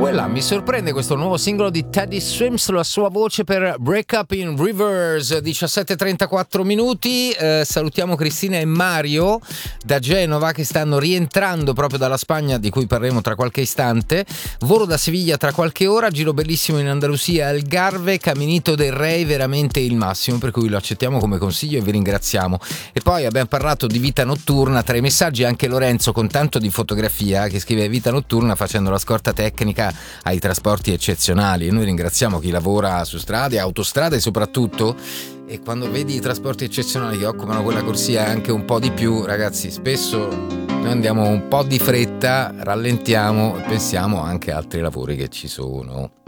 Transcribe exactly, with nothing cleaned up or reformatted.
Quella mi sorprende questo nuovo singolo di Teddy Swims, la sua voce per Break Up in Reverse. Diciassette e trentaquattro minuti. Eh, salutiamo Cristina e Mario da Genova che stanno rientrando proprio dalla Spagna, di cui parleremo tra qualche istante. Volo da Siviglia tra qualche ora, giro bellissimo in Andalusia, Algarve, Caminito del Rey, veramente il massimo, per cui lo accettiamo come consiglio e vi ringraziamo. E poi abbiamo parlato di vita notturna, tra i messaggi anche Lorenzo con tanto di fotografia che scrive vita notturna facendo la scorta tecnica ai trasporti eccezionali. E noi ringraziamo chi lavora su strade, autostrade soprattutto, e quando vedi i trasporti eccezionali che occupano quella corsia anche un po' di più, ragazzi, spesso noi andiamo un po' di fretta, rallentiamo e pensiamo anche a altri lavori che ci sono.